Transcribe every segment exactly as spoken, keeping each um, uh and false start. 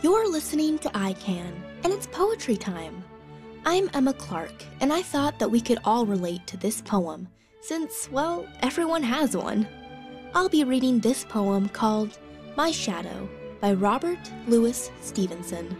You're listening to I Can, and it's poetry time. I'm Emma Clark, and I thought that we could all relate to this poem, since, well, everyone has one. I'll be reading this poem called My Shadow by Robert Louis Stevenson.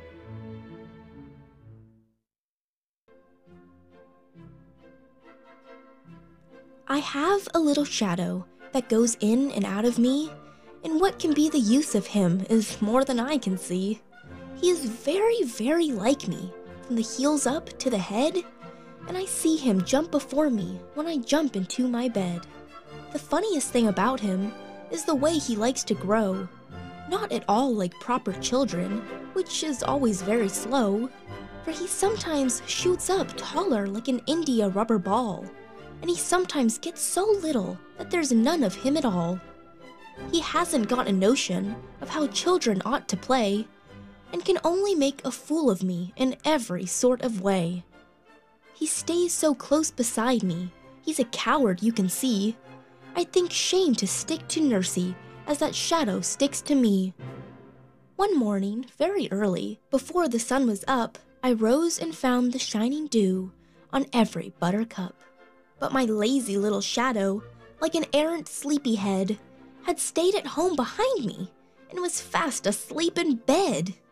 I have a little shadow that goes in and out of me, and what can be the use of him is more than I can see. He is very, very like me, from the heels up to the head, and I see him jump before me when I jump into my bed. The funniest thing about him is the way he likes to grow. Not at all like proper children, which is always very slow, for he sometimes shoots up taller like an India rubber ball, and he sometimes gets so little that there's none of him at all. He hasn't got a notion of how children ought to play, and can only make a fool of me in every sort of way. He stays so close beside me, he's a coward you can see. I'd think shame to stick to Nursey as that shadow sticks to me. One morning, very early, before the sun was up, I rose and found the shining dew on every buttercup. But my lazy little shadow, like an errant sleepyhead, had stayed at home behind me and was fast asleep in bed.